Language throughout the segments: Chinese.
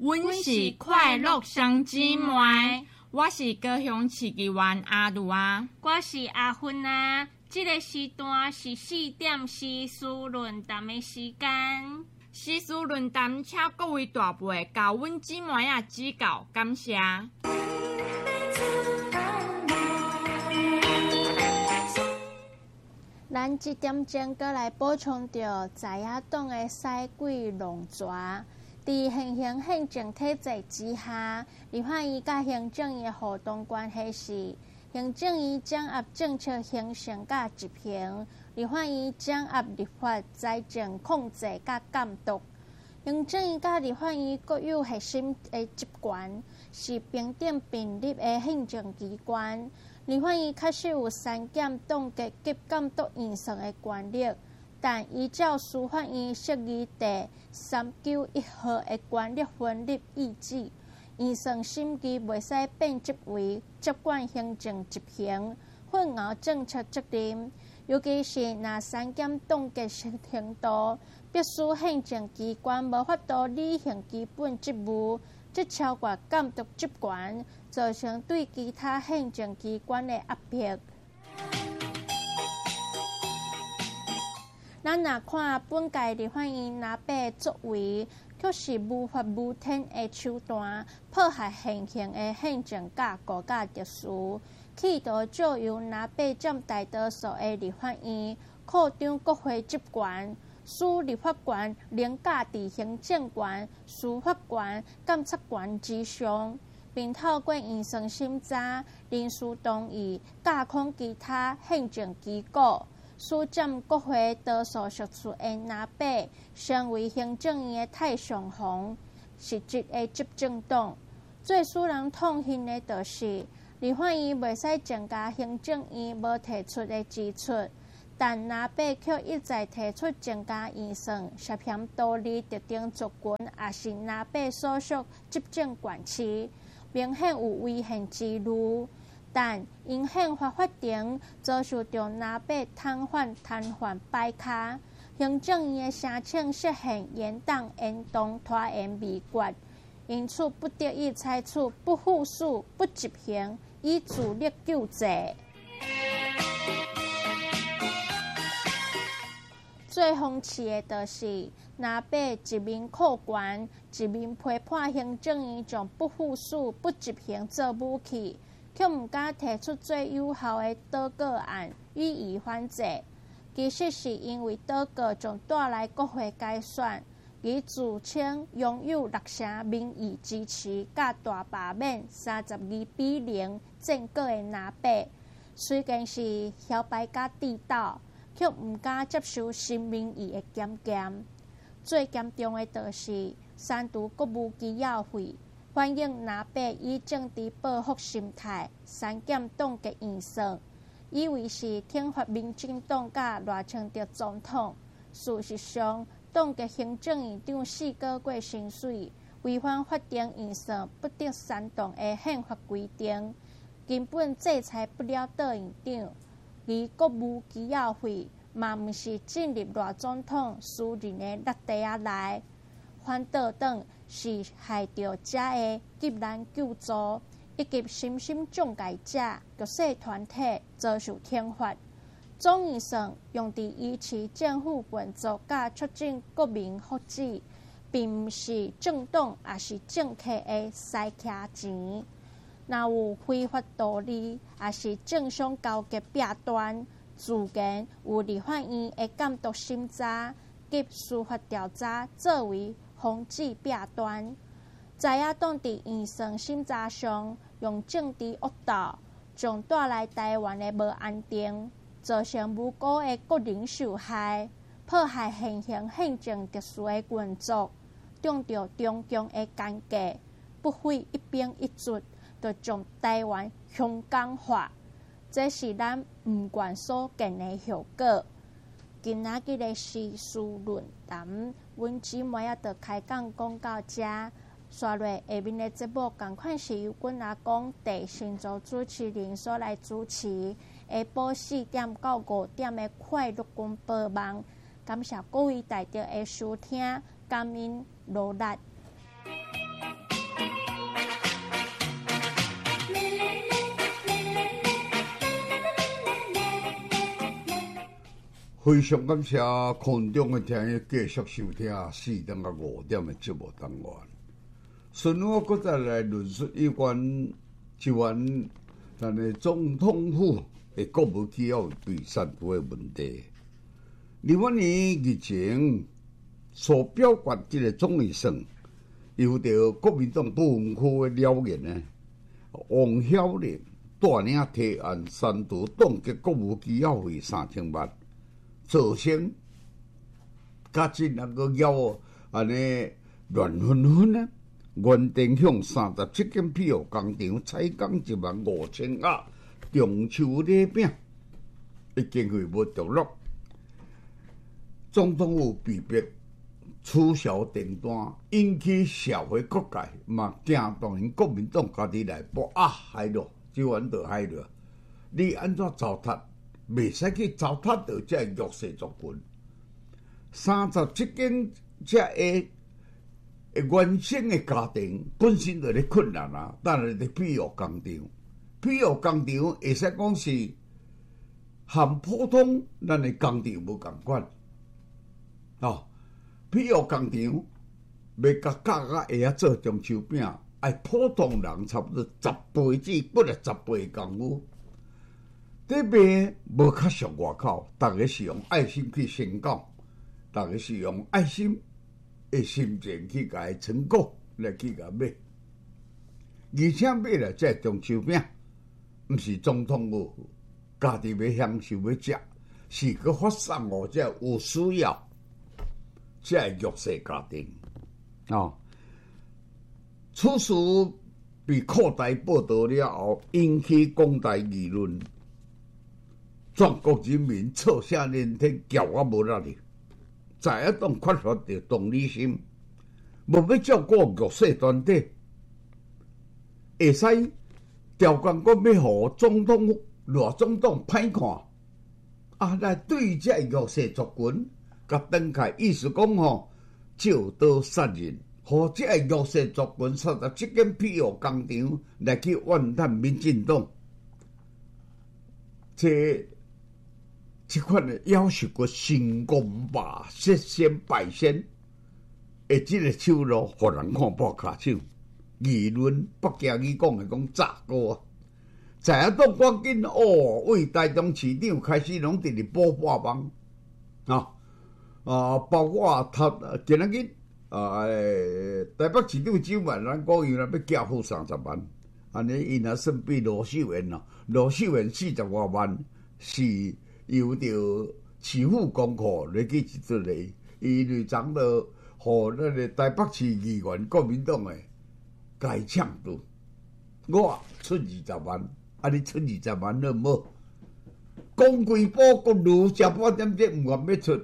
阮是快乐双姊妹，我是高雄市议员阿如啊， 我是阿芬啊。这个时段是4点时事论坛的时间。 时事论坛，请各位大辈教阮姊妹啊指教，感谢。 咱这点钟过来补充到在野党的赛季弄蛇。伫现行宪政体制之下，立法院甲行政院的互动关系是：行政院掌握政策形成甲执行，立法院掌握立法、财政控制甲监督。行政院甲立法院各有核心的职权，是平等并立的行政机关。立法院确实有删减冻结及监督院算的权力，但依照司法院释义第391号的权力分立意志，院算审议袂使变质为接管行政执行，混淆政策责任。尤其是若删减冻结程度，必须行政机关无法度履行基本职务，即超过监督职权，造成对其他行政机关的压迫。咱若看本届立法院拿八作为，却是无法无天的手段，破坏现行的行政架构甲秩序，企图借由拿八占大多数的立法院，扩张国会职权，使立法权凌驾伫行政权、司法权、监察权之上，并透过院算审查、临时动议架空其他行政机构。使占国会多数席次的拿八成为行政院的太上皇，实质的执政党。最使人痛恨的就是立法院袂使增加行政院无提出的支出，但拿八却一再提出增加预算，涉嫌独立特定族群，也是拿八所属执政县市，明显有违宪之虞。但因宪法法庭遭受到拿八瘫痪摆卡，行政院的申请实现延档延动拖延未决，因此不得已采取不付属、不执行，以自力救济。最讽刺的就是拿八一面扩权，一面批判行政院将不付属、不执行做武器。却毋敢提出最有效的倒告案予以反制，其实是因为倒告将带来国会改选，以自称拥有6成民意支持，甲大罢免32-0战果的拿八，虽然是摇摆甲地道，却毋敢接受新民意的检验。最严重的就是删除国务机要费。反映拿八以政治报复心态删减冻结预算，以为是挺发民进党甲赖清德总统。事实上，冻结行政院长4个月薪水，违反法定预算不得煽动的宪法规定，根本制裁不了倒院长。而国务机要费嘛，毋是进入赖总统私人的勒地仔内。反倒等是害着遮的急难救助，以及深深中介者、弱势团体遭受天罚。总预算用伫维持政府运作甲促进国民福祉，并毋是政党也是政客的塞徛钱。若有非法图利，也是政商交结弊端，自然有立法院的监督审查及司法调查作为防治弊端。在野党伫预算审查上用政治恶斗，将带来台湾的无安定，造成无辜的国人受害，破坏现行宪政秩序的运作，中着中共的奸计，不费一兵一卒，就将台湾香港化，这是咱毋愿所见的效果。今仔日的时事论坛，阮姊妹仔就开讲讲到遮。刷落下面的节目，同款是由阮阿公第新组主持人所来主持。下晡4点到5点的快乐公报网，感谢各位大家的收听，感恩努力。 非常感谢空中的听友继续收听4点到5点的节目单元。顺我搁再来论述有关咱的总统府的国务机要对散布的问题。20年疫情所表决这个总理省，由着国民党部分区的了言呢，王晓玲带领提案3度冻结国务机要费3000万，造成加进那个要安尼乱纷纷呢。原定向37间庇护工厂采购15000盒中秋礼饼，已经会无着落。总统府被迫取消订单，引起社会各界嘛惊动因国民党家己内部害了，就安就害了。你安怎糟蹋？袂使去糟蹋到这弱势族群。37间这原生的家庭本身就咧困难啊，但是咧庇护工厂，庇护工厂会使讲是含普通咱的工厂无共款。庇护工厂要甲价格会晓做中秋饼，爱普通人差不多10倍至不了10倍功夫。这卖无较俗外口，大家是用爱心去宣讲，大家是用爱心的心情去甲伊成果来去甲买，而且买了这中秋饼，毋是总统府家己要享受要食，是去发送互这有需要这弱势家庭。此事被扩大报道了后，引起广大舆论，全国人民臭声连天，叫我无力哩。在一党缺乏着同理心，无要照顾弱势团体，会使调讲讲要互总统赖总统歹看，来对这弱势族群，甲登开意思讲照刀杀人，互这弱势族群37间庇护工厂来去怨叹民进党，这款的要求个成功吧，率先败先，的这个手路，互人看破卡手，议论不惊伊讲的讲炸锅啊！在一党赶紧为台中市长开始拢直直补化帮包括今仔日台北市长周万咱讲伊要寄付30万，安尼伊若算比罗秀燕罗秀燕40多万是。由着市府公库来去一出来，伊就长到互那个台北市议员国民党的该抢住，我出20万，你出20万了无？讲规波个如下半点这毋愿要出，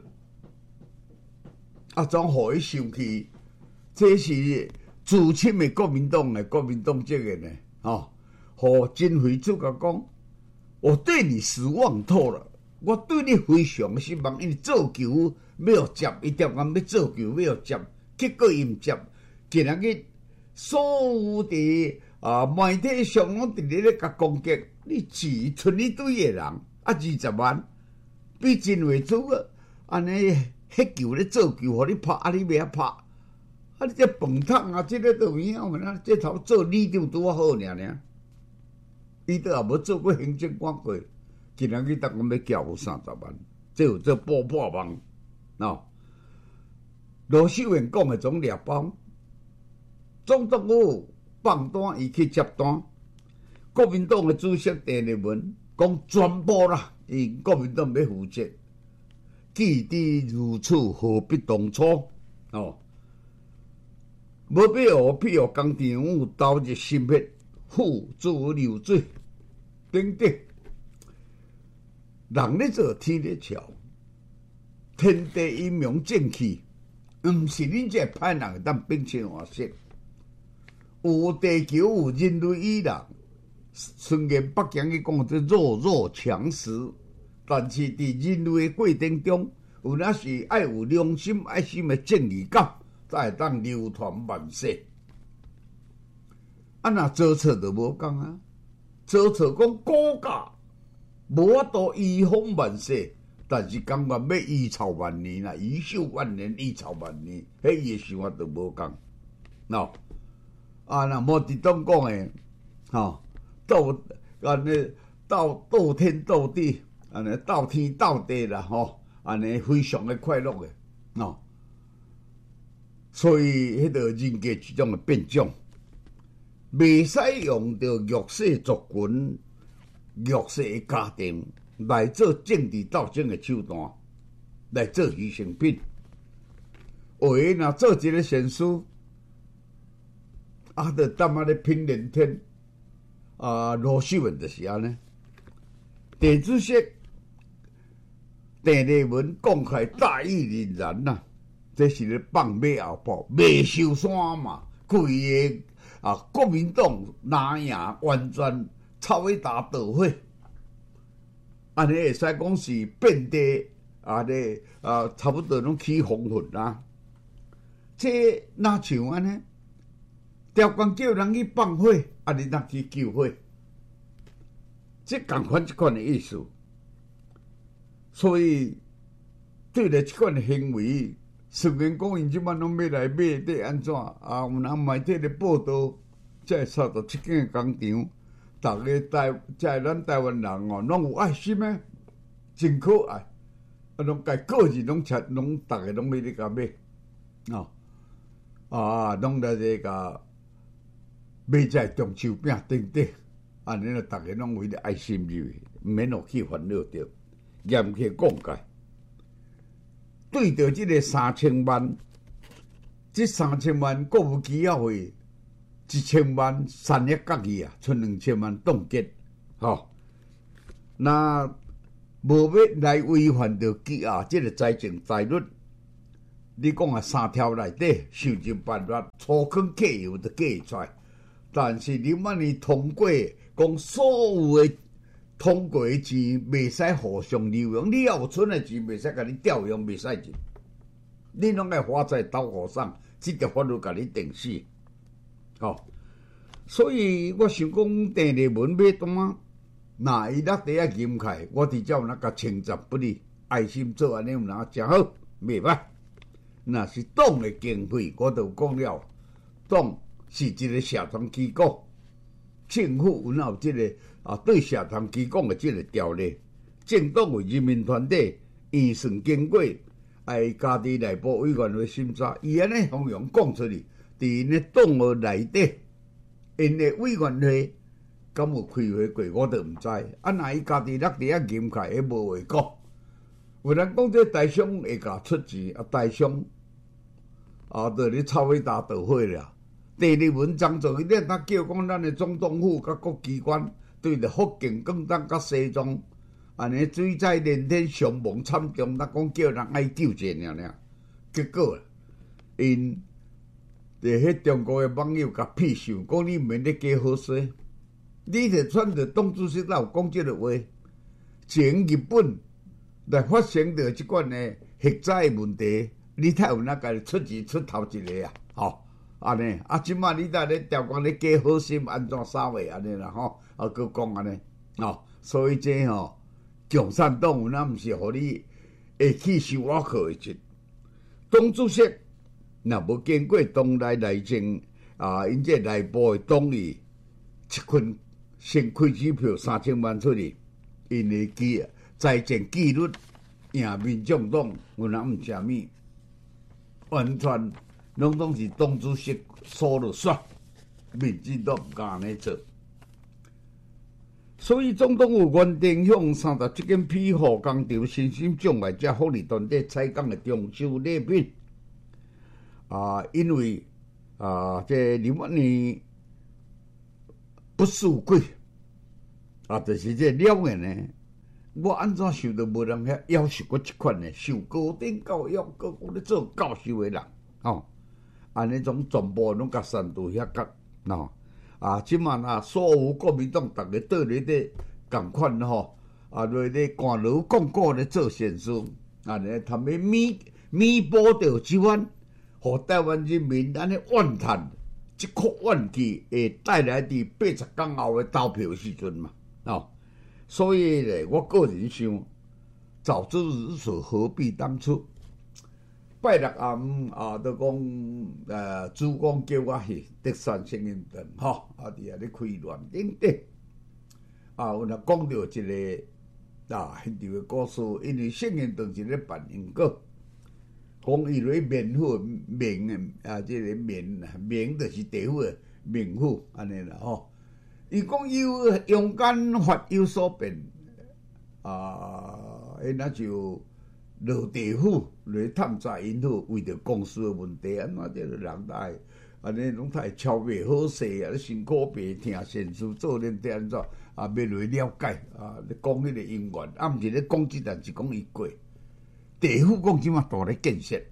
总互伊生气，这是自深的国民党责任呢，互金惠主甲讲，我对你失望透了。我对你非常失望，因为做球要接，伊点讲要做球要接，结果伊毋接。今仔日所有的媒体上拢直直咧甲攻击，你只出一堆的人，20万比真为主个，安尼迄球咧做球，互你拍，你袂晓拍，你这饭桶这个都影啊，这头做理长拄好尔，伊都也无做过行政官过。今仔日逐个要交付30万，这有这爆破网罗秀燕讲的总掠包，总统府放单伊去接单，国民党的主席郑丽文讲全部啦，因国民党要负责。既知如此，何必当初？无必要庇护工厂投入心血，付诸流水等等。人咧做天咧桥，天地阴阳正气，毋是恁这歹人会当变成换色。有地球有人类以人，虽然北京去讲这弱肉强食，但是伫人类的过程中，有那是爱有良心、爱心的正义感，才会当流传万世。若做错就无讲做错讲股价。无法度移风万世， 但是感觉要遗臭万年啦，遗臭万年，遗臭万年，迄伊诶想法都无共。喏，那毛泽东讲诶，斗安尼斗天斗地，安尼斗天斗地啦，安尼非常诶快乐诶，所以迄个人格一种诶变种，袂使用着弱势族群、弱势诶家庭来做政治斗争诶手段，来做牺牲品。有诶若做一个善事，就踮咧拼连天，罗秀文就是安尼。陈主席郑丽文公开大义凛然呐，这是咧放马后炮，未受伤嘛，规个国民党拿赢，完全臭尾打倒火，安尼会使讲是遍地差不多拢起风云啦。这哪像安尼？条官叫人去放火，你哪去救火？这共款一款的意思。所以对待这款的行为，虽然讲因即摆拢要来买得安怎有人媒体咧报道，才会查到这间工厂，逐个咱台湾人拢有爱心诶，真可爱。拢家个人拢逐个拢要咧甲买，拢来咧甲买在中秋饼等等，安尼逐个拢为了爱心入去，毋免落去烦恼着。严去讲解，对着即个3000万，这3000万国务机要费1000万3亿角去剩2000万冻结，那无要来违反着即个财政法律，你讲3条内底受尽办法，粗糠刻油都计出来，但是你万一通过讲所有的。通过的钱袂使互相流用，你要有存的钱袂使甲你调用，袂使钱，你拢爱花在刀口上，即条法律甲你定死。所以我想讲，郑丽文买单，那伊落地严开，我直接有甲称赞不离，爱心做安尼有人真好，袂歹。那是党的经费，我就讲了，党是一个社团机构。政府有即个对社团机构的即个条例，政党为人民团体，预算经过家己内部委员会审查，伊安尼方向讲出去，伫因的党务内底，因的委员会敢有开会过，我都毋知。那伊家己落地严开，迄无话讲。有人讲这台商会甲出钱，台商就咧臭尾大倒火了。郑丽文张作伊咧，他叫讲咱的总统府甲各机关对着福建、广东甲西藏，安尼水灾连天、伤亡惨重，咱讲叫人爱救济尔。结果因伫迄中国的网友甲批秀，讲你毋免咧加好势，你伫选着党主席哪有讲即个话？前日本来发生着即款的核灾问题，你太有哪家出钱出头一个安尼即摆你在咧调讲咧加好心，安怎啥话安尼啦佫讲安尼所以这共产党有哪毋是互你会去收我课的钱？党主席若无经过党内政因这内部的党议，一份先开支票3000万出去，因的财政纪律赢民众党有哪毋啥物，完全。拢是党主席说了算，民进党毋敢安尼做。所以总统有原定向37间批货工厂身心障碍者福利团体采购的中秋礼品，因为这林万年不输贵，就是这了的呢。我安怎想都无人遐要求过这款的受高等教育、搁咧做教授的人安尼种全部拢甲删除遐角即满所有国民党逐个倒咧咧共款落咧官僚广告咧做善事，安尼他们弥补着即款，互台湾人民安尼怨叹，即颗怨气会带来伫80天后的投票时阵嘛所以咧，我个人想， 早知如此，何必当初？拜六暗就讲主公叫我去德山圣人堂，吼伫遐咧开乱顶顶有若讲到一个现场的故事，因为圣人堂是咧办因果，讲伊咧免府免即个免就是地府的免府安尼啦吼。伊讲有勇敢法有所变那就。落地府来探查因府，为着公司的问题，安怎这个人来安尼拢太超袂好势啊！辛苦白听善事做恁得安怎要来了解咧讲迄个因缘，毋是咧讲即段，是讲伊过。地府讲即马大咧建设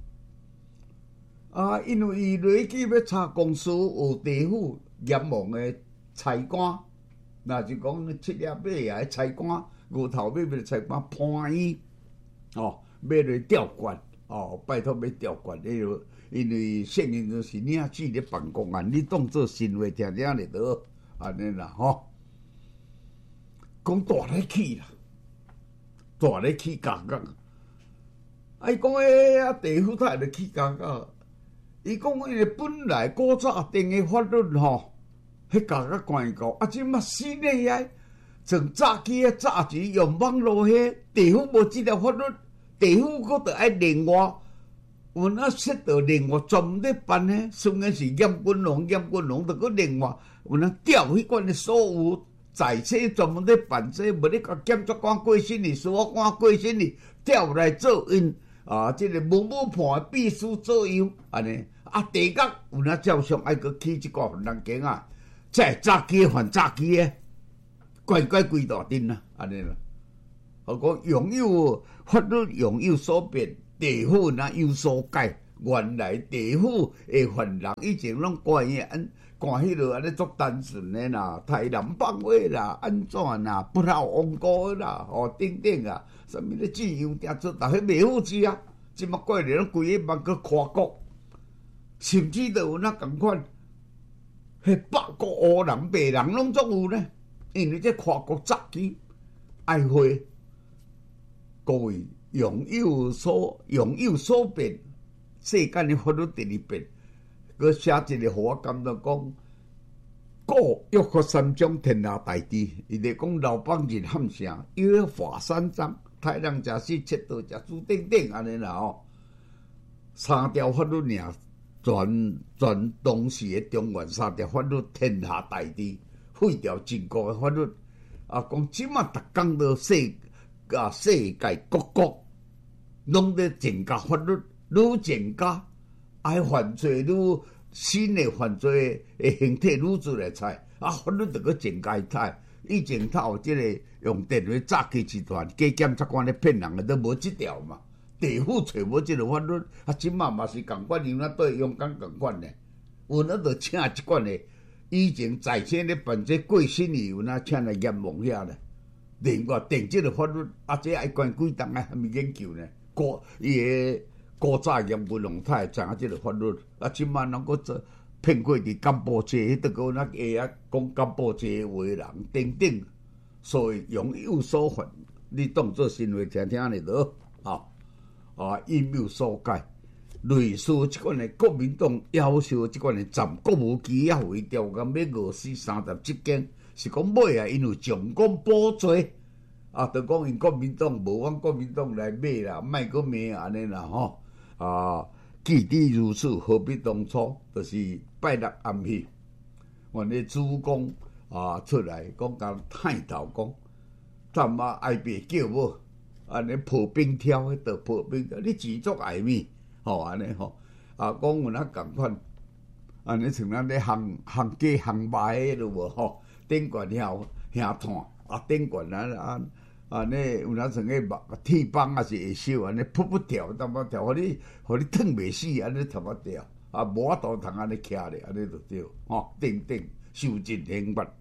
因为伊落去要查公司有地府阎王的财官，若是讲七夜八夜的财官，牛头尾尾的财官判伊。要来调官拜托要调官，因为圣人就是领旨咧办公案，你当做新话听听咧得安尼啦吼。讲大咧起啦，大咧起价格。伊讲地府太咧起价格，伊讲迄个本来古早定的法律吼，迄价格悬高，即马新的遐。从早期的早期用网络迄地府无即条法律，地府佫着爱另外，有设到另外专门咧办呢。虽然是严君龙着佫另外有调迄款的所有在册专门咧办这，无咧甲检察官过身哩、司法官过身哩，调来做因即个某某判的秘书左右安尼。地角有照常爱佫起即个人间即早期犯早期的。乖规大阵啦，安尼啦。我讲拥有法律拥有所变，地府有所改。原来地府的犯人以前拢关迄落安尼足单纯的啦，杀人放火啦，安怎啦，不孝亡国啦，等等啊，什么咧自由定出，但迄袂好治啊。即马过来拢规个万去跨国，甚至都有共款，迄北国黑人、白人拢总有呢。因为这跨国早期爱会，各位拥有所变，世间的法律第二变。佮写一个，互我感觉讲，故约克三种天下大治，伊咧讲老帮人喊声，约法三章，太人食死，切刀食猪等等安尼啦吼。三条法律尔，全当时的中原三条法律天下大治。废掉全国的法律讲即马逐工都世界各国拢咧增加法律，愈增加，犯罪愈新的犯罪的形体愈出来出，法律就搁增加太。以前他有即个用电话诈欺集团，假检察官咧骗人的都无即条嘛。地府找无即个法律，即马嘛是共款，有对勇敢共款咧，有就请即款的。以前在线咧办这过身以后请来阎王遐咧，另外定这个法律这爱关几档还没研究呢。古早阎君龙他会知影这个法律，即马能够做骗过伫甘布街，迄个个讲甘布街话人等等，所以用有所犯，你当作新话听听咧得因有所改。类似即款的国民党要求即款的占国务机要为调监要饿死37间，是讲买因为上讲补助就讲因国民党无往国民党来买啦，莫阁买安尼啦吼既知如此，何必当初？就是拜六暗去，阮的主公出来讲甲探头讲，他妈爱别叫我安尼破冰挑，迄道破冰挑，你自作爱咪？安尼讲有共款，安尼像咱咧行街行卖迄落无顶悬遐炭顶悬安尼有像个铁棒是会烧安尼扑扑跳，淡薄跳，互你烫袂死，安尼淡薄跳无法度通安尼徛咧，安尼就对等受尽刑罚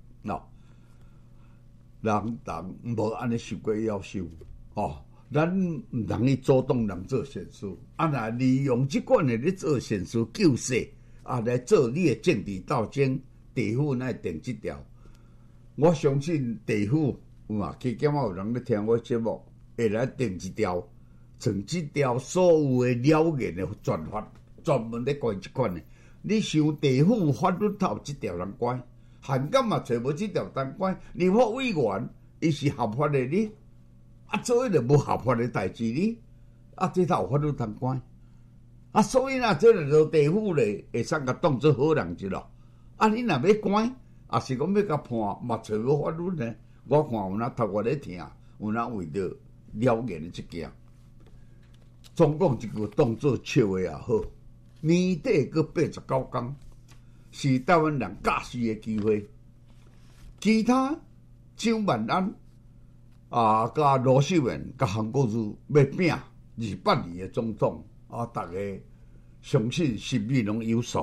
人无安尼受过要求咱毋通去主动人做善事，若利用即款的咧做善事救世来做你的政治斗争，地府会定即条。我相信地府去检有人咧听我节目， 会来定一条，从即条所有的了言的转法，专门咧管即款的。你想地府法律头即条人管，汉监嘛找无即条当管，立法委员伊是合法的呢，做迄个无合法的代志呢，这头有法律通管。所以呐，这个地府咧会使甲当做好人一咯。你若要管，是讲要甲判，嘛找无法律呢。我看有哪读我咧听，有哪为着了言的即件，总共一句当做笑话也好。年底过89天，是台湾人假死的机会。其他蒋万安甲罗秀燕、甲韩国瑜要拼28年的总统大家相信心里拢有数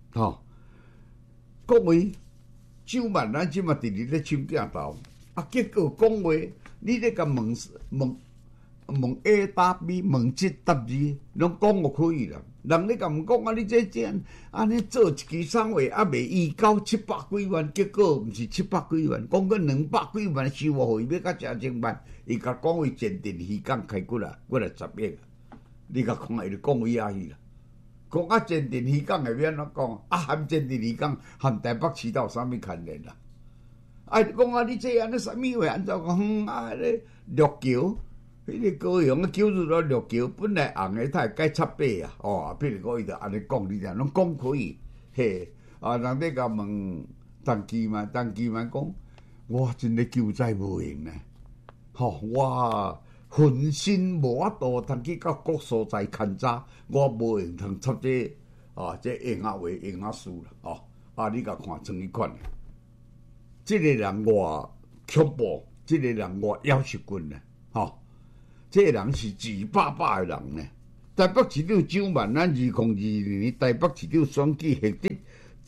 各位蒋万安即嘛伫咧抢镜头，结果讲话，你咧甲问 A 答 B， 问即答二，拢讲我可以啦。人咧甲毋讲你这安尼做一期生活未移交700几万，结果毋是700几万，讲个200几万收获费要甲1000万，伊甲讲为前镇渔港开骨啦，10亿啊！你甲看伊就讲为遐去啦。讲前镇渔港会要安怎讲？含前镇渔港含台北市道啥物牵连啦？讲你这安尼啥物话？安怎讲？咧绿桥。迄个高雄的九如绿桥本来红的，它会改插白啊！譬如讲，伊就安尼讲，你听，拢讲可以。嘿，人哋甲问陈其迈讲，我真咧救灾无用呢。我浑身无法度通去到各所在勘查，我无用通插这这用话用书啦。你甲看成一款，这个人偌恐怖，这个人偌夭寿棍呢，这个人是2百的人呢。台北市长蒋万安2022年台北市长选举获得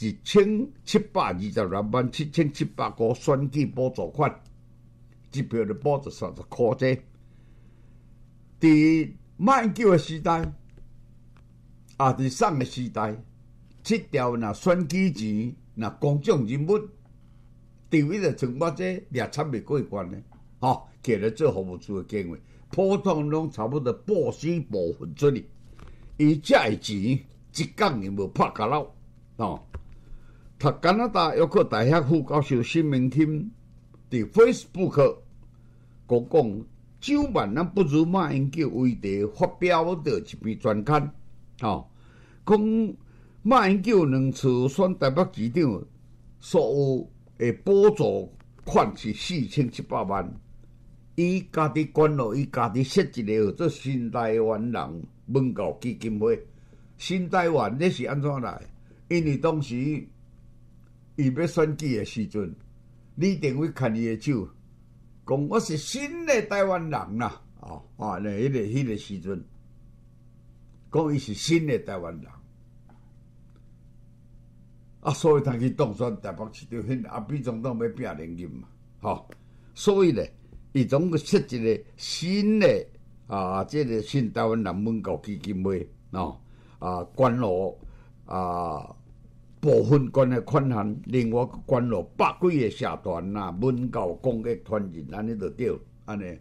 1726万7700块选举补助款，一票就补助30块这。伫马英九的时代，伫宋的时代，这条若选举钱，若公众人物，地位就像我这掠惨未过关呢，起来做服务处的经费。普通拢差不多报死部分出去，伊遮个钱一工也无拍卡捞读加拿大约克大学副教授辛明钦伫 Facebook 讲，蒋万安不如马英九为题发表着一篇专刊讲马英九2次选台北市长所有的补助款是4700万。伊家己管咯，伊家己设一个叫做新台湾人文教基金会。新台湾那是安怎来？因为当时伊要选举的时阵，李登辉牵伊的手，讲我是新的台湾人啦。迄个时阵，讲伊是新的台湾人。所以他去当选台北市长，阿扁总统要拼连任嘛。所以咧。伊总个设一个新的这个新台湾人文教基金会管了部分管的款项，另外管了100几个社团文教公益团体，安尼就对，安尼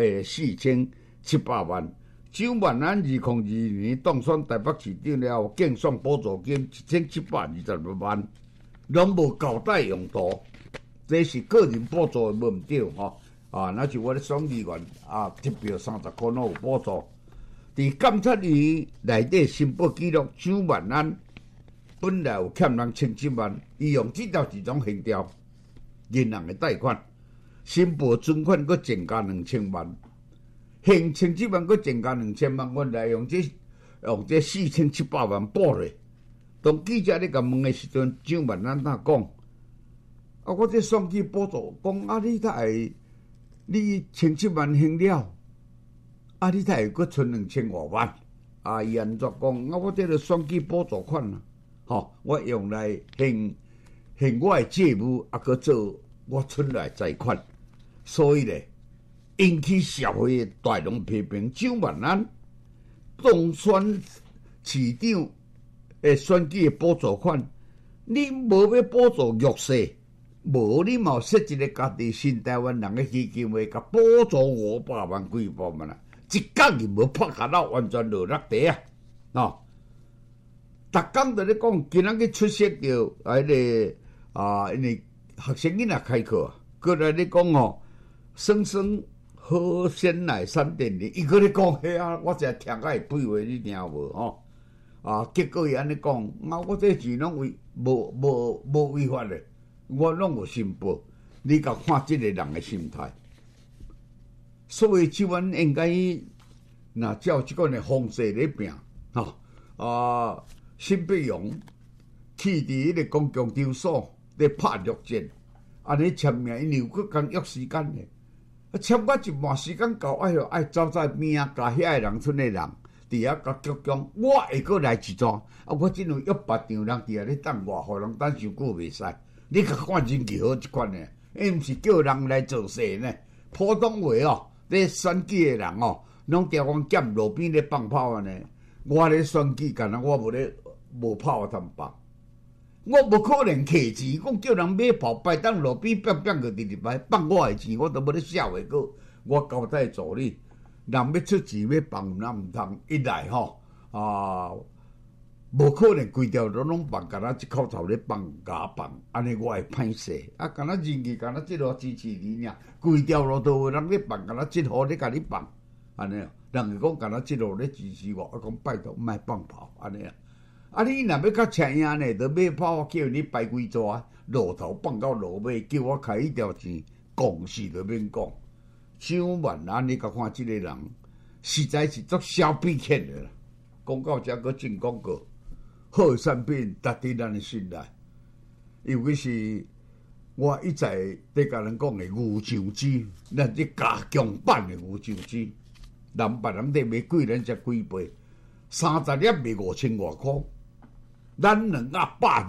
4700万。蒋万安2022年当选台北市长了，竞选补助金1726万，拢无交代用途，这是个人补助的无毋对那就我咧选议员一票30块，拢有补助。伫监察院内底申报记录，蒋万安本来有欠人17万，伊用这条一种行条，银行的贷款，申报存款佫增加2000万，现17万佫增加2000万，原来用这4700万补咧。当记者咧甲问的时阵，蒋万安他讲，我这选举补助，讲你才会。你17万还了，你才会佫存2000多万。伊安怎讲？我这个选举补助款我用来还我的债务，佫做我存来财款。所以咧，引起社会的大量批评。蒋万安当选市长的选举的补助款，你无要补助弱势， 无你嘛设一个家己新台湾人嘅基金会，甲补助500万几部嘛啦，一工伊无拍下到完全落落地啊！哦，逐工在咧讲，今仔日出席着因为学生囡仔开课，过来咧讲哦，生生好鲜奶3.0，伊搁咧讲，嘿啊，我真听甲会废话，你听无吼？结果伊安尼讲，我这钱拢无违法的，我拢有申报。你甲看即个人的心态，所以即阮应该若照即款的方式咧拼，新北荣去伫迄个公共场所咧拍绿箭，安尼签名，因为有佫讲约时间的，签我一半时间到，爱走在边啊，甲遐个农村的人。伫遐甲局长，我会过来一桩，我真有约别场人伫遐咧等我，互人等伤久袂使。你甲看人气好即款呢，毋是叫人来做事呢。普通话哦，咧选举的人哦，拢调讲捡路边咧放炮安尼。我咧选举，干那我无炮通放，我无可能摕钱，讲叫人买炮，摆当路边就直摆放我的钱，我都无咧社会过，我交代助理。人要出钱要放，那毋通一来无可能规条路拢放，敢若一口罩咧放假放，安尼我会歹势。敢若人气，敢若即落支持你尔，规条路都有人咧放，敢若即号咧甲你放，安尼人会讲敢若即路咧支持我，讲拜托莫放炮，安尼你若要较请赢呢，就买炮叫你摆几抓，路头放到路尾，叫我开一条钱，讲是就免讲。像万安，你甲看即个人，实在是足小脾气的啦。讲到遮，佫进广告，好产品值得咱的信赖。尤其是我一再在甲人讲的牛上枝，咱这加强版的牛上枝，人别人在卖几人才几倍，30粒卖5000外块，咱200